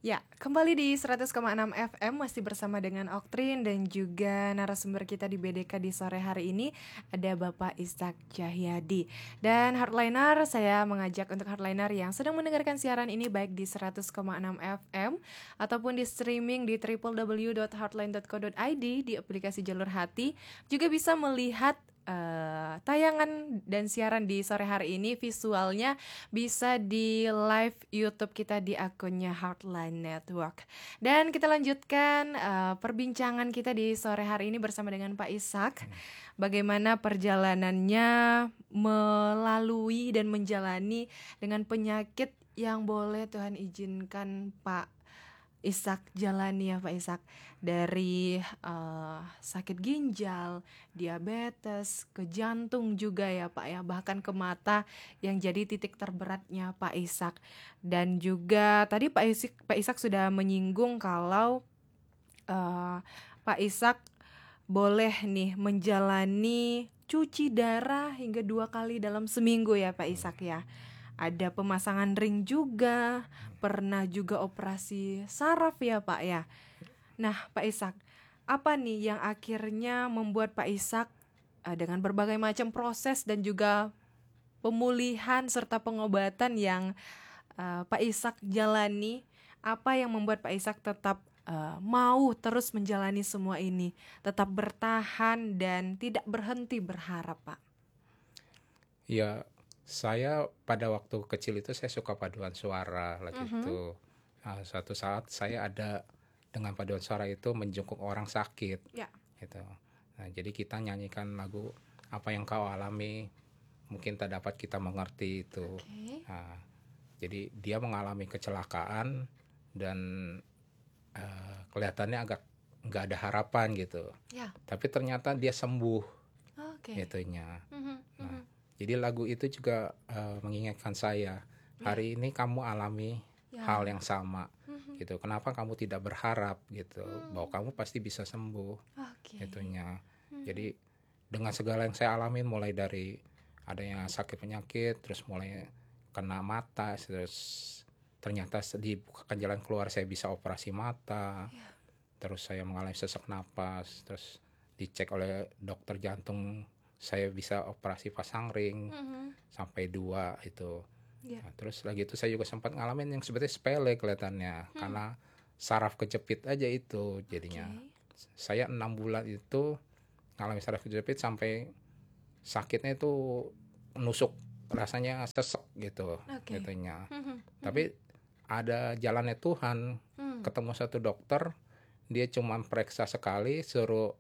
Ya, kembali di 100,6 FM masih bersama dengan Oktrin dan juga narasumber kita di BDK di sore hari ini ada Bapak Ishak Cahyadi. Dan hardliner, saya mengajak untuk hardliner yang sedang mendengarkan siaran ini baik di 100,6 FM ataupun di streaming di www.hardline.co.id di aplikasi Jalur Hati, juga bisa melihat tayangan dan siaran di sore hari ini. Visualnya bisa di live YouTube kita di akunnya Heartline Network. Dan kita lanjutkan perbincangan kita di sore hari ini bersama dengan Pak Ishak. Bagaimana perjalanannya melalui dan menjalani dengan penyakit yang boleh Tuhan izinkan Pak Ishak jalani ya Pak Ishak. Dari sakit ginjal, diabetes, ke jantung juga ya Pak ya, bahkan ke mata yang jadi titik terberatnya Pak Ishak. Dan juga tadi Pak Ishak sudah menyinggung kalau Pak Ishak boleh nih menjalani cuci darah hingga 2 kali dalam seminggu ya Pak Ishak ya. Ada pemasangan ring juga, pernah juga operasi saraf ya Pak ya. Nah Pak Ishak, apa nih yang akhirnya membuat Pak Ishak dengan berbagai macam proses dan juga pemulihan serta pengobatan yang Pak Ishak jalani, apa yang membuat Pak Ishak tetap mau terus menjalani semua ini, tetap bertahan dan tidak berhenti berharap Pak? Ya, saya pada waktu kecil itu saya suka paduan suara lah gitu. Suatu saat saya ada dengan paduan suara itu menjenguk orang sakit Ya. gitu. Nah, jadi kita nyanyikan lagu apa yang kau alami, mungkin tak dapat kita mengerti itu. Oke. Nah, jadi dia mengalami kecelakaan dan kelihatannya agak nggak ada harapan gitu. Ya. Tapi ternyata dia sembuh Oke. itunya. Nah, jadi lagu itu juga mengingatkan saya, hari ini kamu alami hal yang sama gitu. Kenapa kamu tidak berharap gitu bahwa kamu pasti bisa sembuh itunya. Jadi dengan segala yang saya alami, mulai dari adanya sakit penyakit, terus mulai kena mata, terus ternyata dibukakan jalan keluar, saya bisa operasi mata. Terus saya mengalami sesak napas, terus dicek oleh dokter jantung, saya bisa operasi pasang ring sampai 2 itu. Nah, terus lagi itu saya juga sempat ngalamin yang sebetulnya sepele kelihatannya, karena saraf kejepit aja itu jadinya. Saya 6 bulan itu ngalamin saraf kejepit sampai sakitnya itu nusuk, rasanya sesek gitu gitunya. Tapi ada jalannya Tuhan, ketemu satu dokter, dia cuma periksa sekali, suruh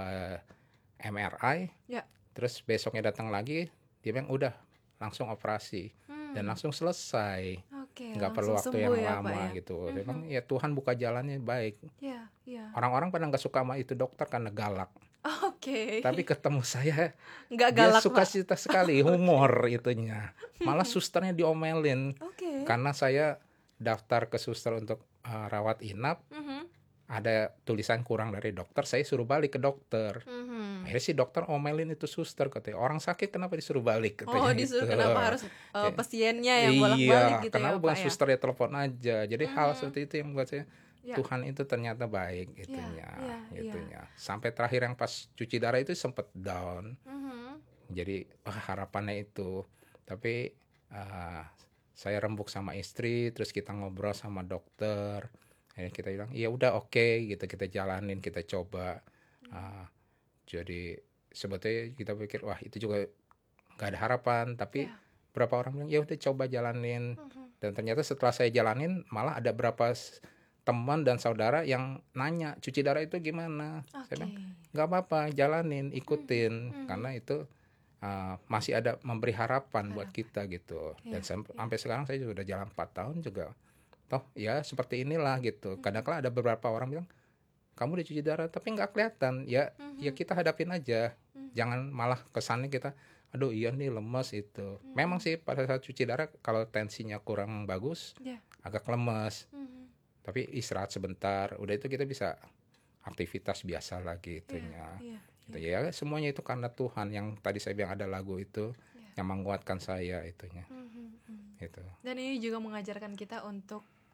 MRI, terus besoknya datang lagi, dia bilang udah langsung operasi dan langsung selesai, nggak perlu waktu yang lama gitu. Dia bilang ya Tuhan buka jalannya baik. Orang-orang pada nggak suka sama itu dokter karena galak. Tapi ketemu saya, nggak dia galak, suka Pak. cerita sekali, humor itunya. Malah susternya diomelin karena saya daftar ke suster untuk rawat inap. Ada tulisan kurang dari dokter, saya suruh balik ke dokter. Akhirnya si dokter omelin itu suster, katanya orang sakit kenapa disuruh balik, katanya disuruh gitu. kenapa harus pasiennya yang bolak-balik gitu kenapa ya bukan Pak ya? suster ya telepon aja. Jadi hal seperti itu yang buat saya, Tuhan itu ternyata baik itunya. Sampai terakhir yang pas cuci darah itu sempat down. Jadi harapannya itu. Tapi saya rembuk sama istri, terus kita ngobrol sama dokter. Kita bilang iya udah oke, gitu, kita jalanin, kita coba. Jadi sebetulnya kita pikir wah itu juga nggak ada harapan, tapi berapa orang bilang ya udah coba jalanin. Dan ternyata setelah saya jalanin, malah ada berapa teman dan saudara yang nanya cuci darah itu gimana. Saya bilang nggak apa-apa, jalanin, ikutin, karena itu masih ada memberi harapan buat kita gitu. Dan sampai sekarang saya juga udah jalan 4 tahun juga. Toh ya seperti inilah gitu. Kadang-kadang ada beberapa orang bilang kamu udah cuci darah tapi nggak kelihatan. Ya kita hadapin aja. Jangan malah kesannya kita aduh iya nih lemes itu. Memang sih pada saat cuci darah kalau tensinya kurang bagus agak lemes. Tapi istirahat sebentar, udah itu kita bisa aktivitas biasa lagi itunya. Gitu ya, semuanya itu karena Tuhan, yang tadi saya bilang ada lagu itu yang menguatkan saya itunya. Gitu. Dan ini juga mengajarkan kita untuk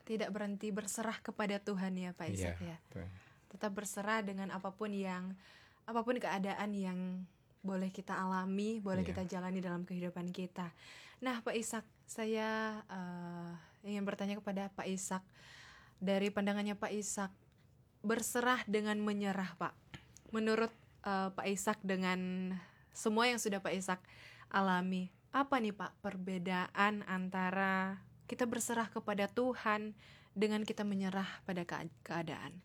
Tidak berhenti berserah kepada Tuhan ya Pak Ishak ya. Tetap berserah dengan apapun keadaan yang boleh kita alami, boleh kita jalani dalam kehidupan kita. Nah Pak Ishak, saya ingin bertanya kepada Pak Ishak, dari pandangannya Pak Ishak, berserah dengan menyerah Pak, menurut Pak Ishak dengan semua yang sudah Pak Ishak alami, apa nih Pak perbedaan antara kita berserah kepada Tuhan dengan kita menyerah pada keadaan?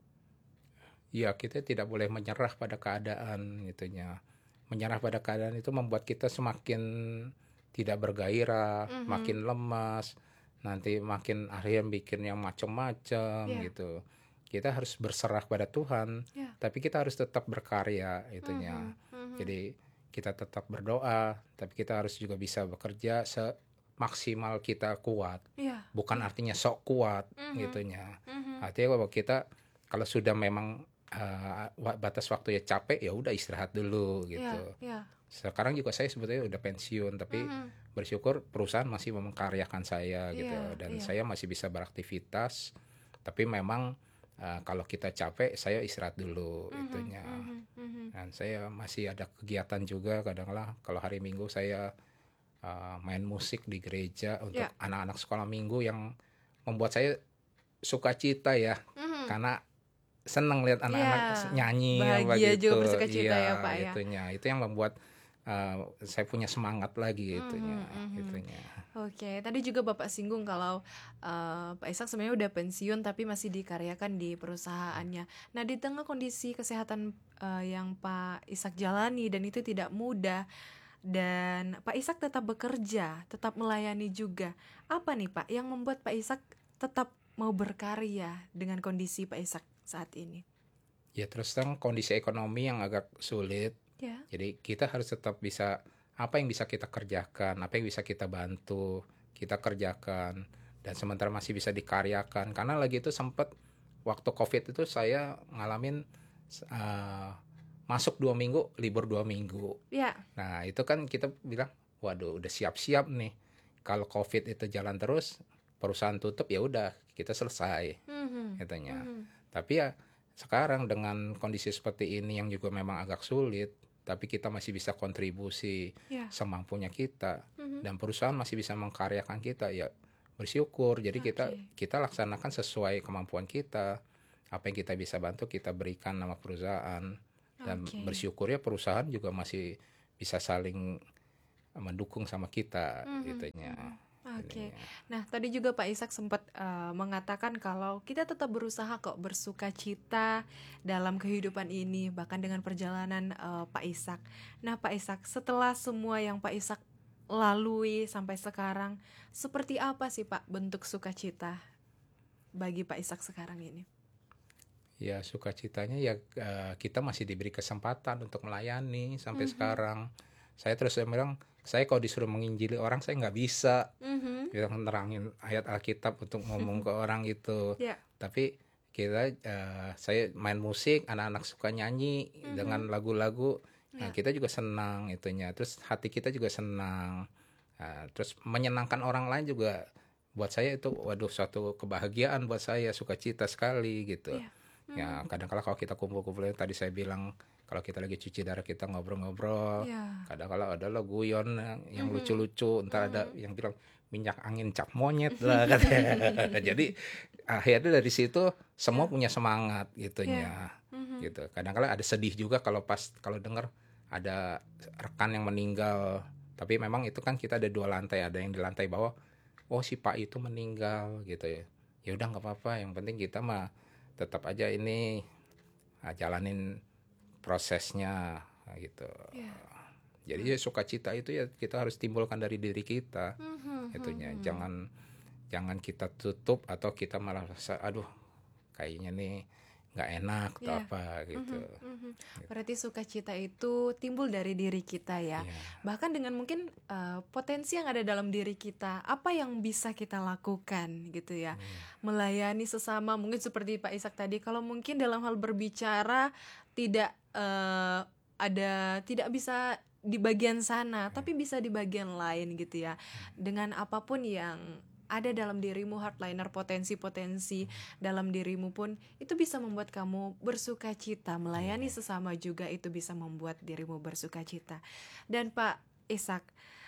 Ya, kita tidak boleh menyerah pada keadaan itunya. Menyerah pada keadaan itu membuat kita semakin tidak bergairah, makin lemas, nanti makin akhirnya bikin yang macam-macam gitu. Kita harus berserah pada Tuhan, tapi kita harus tetap berkarya itunya. Jadi kita tetap berdoa, tapi kita harus juga bisa bekerja semaksimal kita kuat. Bukan artinya sok kuat gitunya. Artinya bahwa kita kalau sudah memang batas waktu ya capek, ya udah istirahat dulu gitu. Sekarang juga saya sebetulnya udah pensiun, tapi bersyukur perusahaan masih memengkaryakan saya gitu, dan saya masih bisa beraktivitas. Tapi memang kalau kita capek, saya istirahat dulu itunya. Dan saya masih ada kegiatan juga, kadang-kadang kalau hari Minggu saya main musik di gereja untuk anak-anak sekolah minggu, yang membuat saya sukacita ya, karena seneng lihat anak-anak nyanyi bahagia gitu. Juga bersukacita ya Pak ya. Itunya, itu yang membuat saya punya semangat lagi itunya. Oke, tadi juga Bapak singgung kalau Pak Ishak sebenarnya udah pensiun tapi masih dikaryakan di perusahaannya. Nah, di tengah kondisi kesehatan yang Pak Ishak jalani dan itu tidak mudah, dan Pak Ishak tetap bekerja, tetap melayani juga. Apa nih Pak yang membuat Pak Ishak tetap mau berkarya dengan kondisi Pak Ishak saat ini? Ya terus terang kondisi ekonomi yang agak sulit. Jadi kita harus tetap bisa, apa yang bisa kita kerjakan, apa yang bisa kita bantu, kita kerjakan, dan sementara masih bisa dikaryakan. Karena lagi itu sempat waktu COVID itu saya ngalamin masuk 2 minggu, libur 2 minggu. Nah itu kan kita bilang, waduh udah siap-siap nih. Kalau COVID itu jalan terus, perusahaan tutup, ya udah kita selesai katanya. Tapi ya sekarang dengan kondisi seperti ini yang juga memang agak sulit, tapi kita masih bisa kontribusi semampunya kita, dan perusahaan masih bisa mengkaryakan kita, ya bersyukur. Jadi kita laksanakan sesuai kemampuan kita, apa yang kita bisa bantu kita berikan nama perusahaan, dan bersyukur ya perusahaan juga masih bisa saling mendukung sama kita gitunya. Nah tadi juga Pak Ishak sempat mengatakan kalau kita tetap berusaha kok bersukacita dalam kehidupan ini, bahkan dengan perjalanan Pak Ishak. Nah Pak Ishak, setelah semua yang Pak Ishak lalui sampai sekarang, seperti apa sih Pak bentuk sukacita bagi Pak Ishak sekarang ini? Ya sukacitanya ya kita masih diberi kesempatan untuk melayani sampai sekarang. Saya terus bilang, saya kalau disuruh menginjili orang saya nggak bisa, bilang nerangin ayat Alkitab untuk ngomong ke orang itu. Tapi saya main musik, anak-anak suka nyanyi dengan lagu-lagu, nah kita juga senang itunya. Terus hati kita juga senang. Terus menyenangkan orang lain juga buat saya itu, waduh suatu kebahagiaan buat saya, sukacita sekali gitu. Ya kadang-kala kalau kita kumpul-kumpul, tadi saya bilang kalau kita lagi cuci darah kita ngobrol-ngobrol, kadang-kala ada lo guyon yang lucu-lucu, ntar ada yang bilang minyak angin cap monyet lah katanya. Jadi akhirnya dari situ semua punya semangat gitunya. Gitu. Kadang-kala ada sedih juga kalau dengar ada rekan yang meninggal, tapi memang itu kan kita ada 2 lantai, ada yang di lantai bawah, oh si Pak itu meninggal gitu ya. Ya udah nggak apa-apa, yang penting kita mah tetap aja ini jalanin prosesnya gitu. Jadi sukacita itu ya kita harus timbulkan dari diri kita. Itunya jangan kita tutup atau kita malah rasa aduh kayaknya nih nggak enak atau apa gitu. Berarti sukacita itu timbul dari diri kita ya. Bahkan dengan mungkin potensi yang ada dalam diri kita, apa yang bisa kita lakukan gitu ya. Melayani sesama, mungkin seperti Pak Ishak tadi, kalau mungkin dalam hal berbicara tidak bisa di bagian sana, tapi bisa di bagian lain gitu ya. Dengan apapun yang ada dalam dirimu, Heartliner, potensi-potensi dalam dirimu pun itu bisa membuat kamu bersuka cita. Melayani sesama juga itu bisa membuat dirimu bersuka cita. Dan Pak Ishak,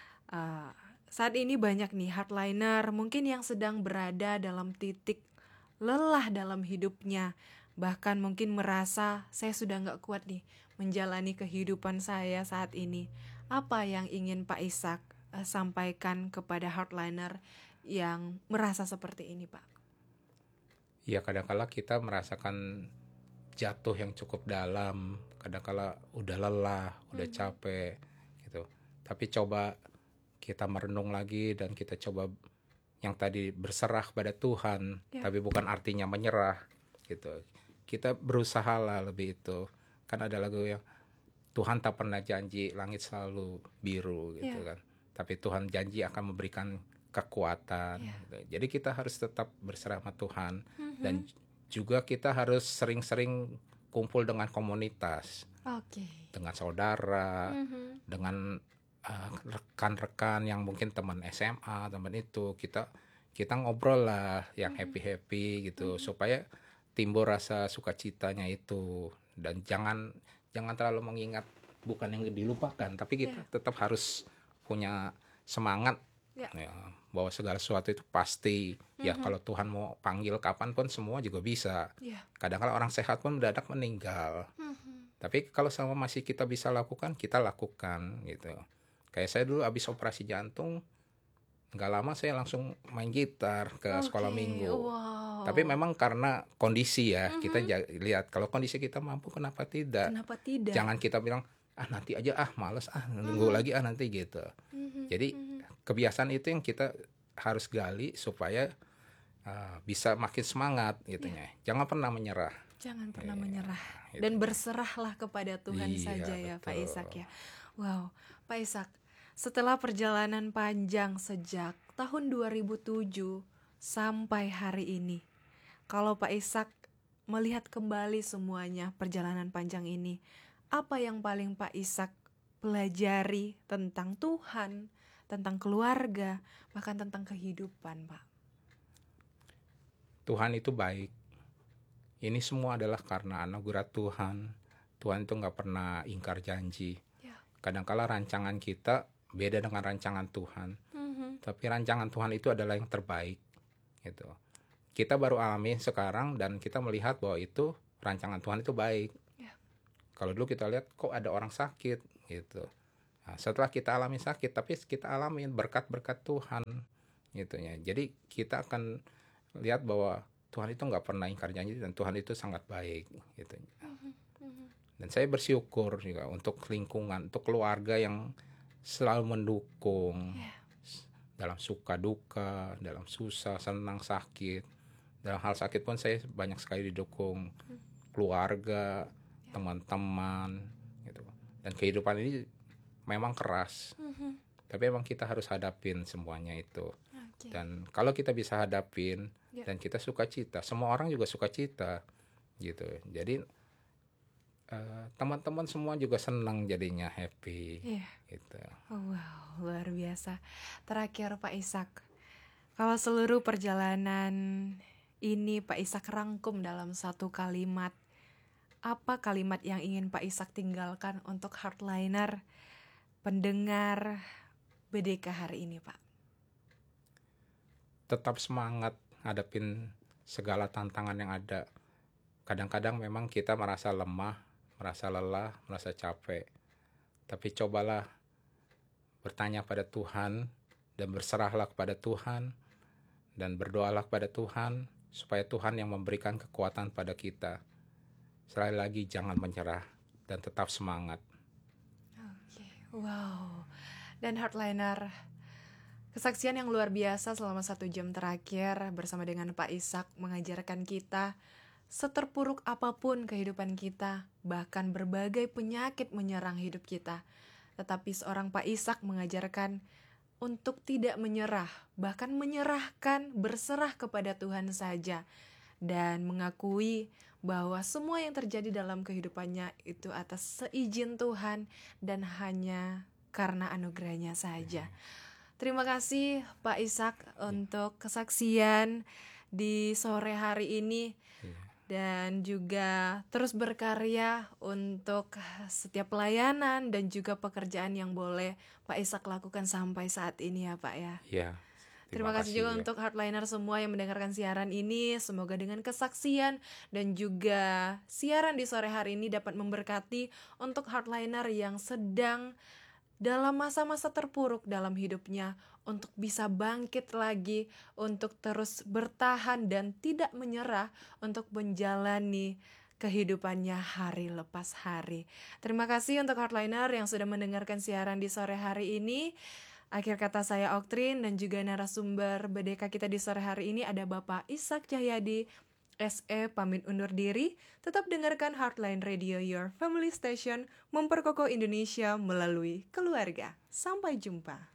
saat ini banyak nih Heartliner mungkin yang sedang berada dalam titik lelah dalam hidupnya, bahkan mungkin merasa saya sudah gak kuat nih menjalani kehidupan saya saat ini. Apa yang ingin Pak Ishak sampaikan kepada Heartliner yang merasa seperti ini, Pak? Ya, kadang-kala kita merasakan jatuh yang cukup dalam, kadang-kala udah lelah, udah capek gitu. Tapi coba kita merenung lagi dan kita coba yang tadi berserah pada Tuhan, tapi bukan artinya menyerah gitu. Kita berusaha lah lebih itu. Kan ada lagu yang Tuhan tak pernah janji langit selalu biru gitu kan. Tapi Tuhan janji akan memberikan kekuatan. Gitu. Jadi kita harus tetap berserah sama Tuhan. Dan juga kita harus sering-sering kumpul dengan komunitas. Dengan saudara, dengan rekan-rekan yang mungkin teman SMA, teman itu. Kita ngobrol lah yang happy-happy gitu. Supaya timbul rasa sukacitanya itu. Dan jangan terlalu mengingat bukan yang dilupakan, tapi kita tetap harus punya semangat ya, bahwa segala sesuatu itu pasti ya, kalau Tuhan mau panggil kapanpun semua juga bisa. Kadang-kadang orang sehat pun mendadak meninggal, tapi kalau sama masih kita bisa lakukan, kita lakukan gitu. Kayak saya dulu habis operasi jantung, nggak lama saya langsung main gitar ke sekolah minggu. Tapi memang karena kondisi ya, kita lihat kalau kondisi kita mampu, kenapa tidak? Jangan kita bilang nanti aja, malas, nunggu lagi nanti gitu. Jadi kebiasaan itu yang kita harus gali supaya bisa makin semangat gitu ya. Jangan pernah menyerah. Jangan pernah menyerah dan berserahlah kepada Tuhan saja ya, betul. Pak Ishak ya. Wow, Pak Ishak, setelah perjalanan panjang sejak tahun 2007 sampai hari ini, kalau Pak Ishak melihat kembali semuanya perjalanan panjang ini, apa yang paling Pak Ishak pelajari tentang Tuhan, tentang keluarga, bahkan tentang kehidupan, Pak? Tuhan itu baik. Ini semua adalah karena anugerah Tuhan. Tuhan itu gak pernah ingkar janji. Kadang-kala rancangan kita beda dengan rancangan Tuhan. Tapi rancangan Tuhan itu adalah yang terbaik gitu. Kita baru alami sekarang dan kita melihat bahwa itu rancangan Tuhan itu baik. Kalau dulu kita lihat kok ada orang sakit gitu. Nah, setelah kita alami sakit, tapi kita alamin berkat-berkat Tuhan gitu ya. Jadi kita akan lihat bahwa Tuhan itu nggak pernah ingkar janji dan Tuhan itu sangat baik gitu. Dan saya bersyukur juga untuk lingkungan, untuk keluarga yang selalu mendukung dalam suka duka, dalam susah, senang, sakit. Dalam hal sakit pun saya banyak sekali didukung keluarga, teman-teman gitu. Dan kehidupan ini memang keras. Tapi memang kita harus hadapin semuanya itu. Dan kalau kita bisa hadapin dan kita sukacita, semua orang juga sukacita gitu. Jadi teman-teman semua juga senang jadinya, happy gitu. Wow, luar biasa. Terakhir Pak Ishak, kalau seluruh perjalanan ini Pak Ishak rangkum dalam satu kalimat, apa kalimat yang ingin Pak Ishak tinggalkan untuk Heartliner pendengar BDK hari ini, Pak? Tetap semangat hadapin segala tantangan yang ada. Kadang-kadang memang kita merasa lemah, merasa lelah, merasa capek. Tapi cobalah bertanya pada Tuhan dan berserahlah kepada Tuhan dan berdoalah kepada Tuhan supaya Tuhan yang memberikan kekuatan pada kita. Sekali lagi jangan menyerah dan tetap semangat. Wow. Dan Heartliner, kesaksian yang luar biasa selama 1 jam terakhir bersama dengan Pak Ishak mengajarkan kita seterpuruk apapun kehidupan kita, bahkan berbagai penyakit menyerang hidup kita, tetapi seorang Pak Ishak mengajarkan untuk tidak menyerah, bahkan menyerahkan, berserah kepada Tuhan saja, dan mengakui bahwa semua yang terjadi dalam kehidupannya itu atas seizin Tuhan dan hanya karena anugerahnya saja. Terima kasih Pak Ishak untuk kesaksian di sore hari ini. Dan juga terus berkarya untuk setiap pelayanan dan juga pekerjaan yang boleh Pak Ishak lakukan sampai saat ini ya Pak ya. Iya. Terima kasih juga untuk Heartliner semua yang mendengarkan siaran ini. Semoga dengan kesaksian dan juga siaran di sore hari ini dapat memberkati untuk Heartliner yang sedang dalam masa-masa terpuruk dalam hidupnya, untuk bisa bangkit lagi, untuk terus bertahan dan tidak menyerah untuk menjalani kehidupannya hari lepas hari. Terima kasih untuk Heartliner yang sudah mendengarkan siaran di sore hari ini. Akhir kata saya Oktrin dan juga narasumber BDK kita di sore hari ini ada Bapak Ishak Cahyadi SE pamit undur diri. Tetap dengarkan Heartline Radio, your family station, memperkokoh Indonesia melalui keluarga. Sampai jumpa.